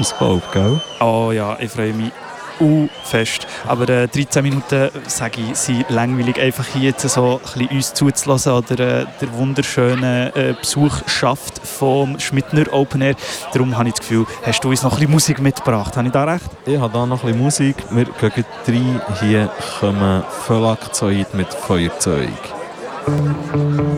ausgebaut, gell? Oh ja, ich freue mich fest. Aber 13 Minuten, sage ich, sind langweilig. Einfach hier jetzt so ein bisschen uns zuzulassen oder der wunderschönen Besuchschaft vom Schmidtner Open Air. Darum habe ich das Gefühl, hast du uns noch ein bisschen Musik mitgebracht? Habe ich da recht? Ich habe da noch ein bisschen Musik. Wir gehen rein. Hier kommen Phylakzoid mit Feuerzeug.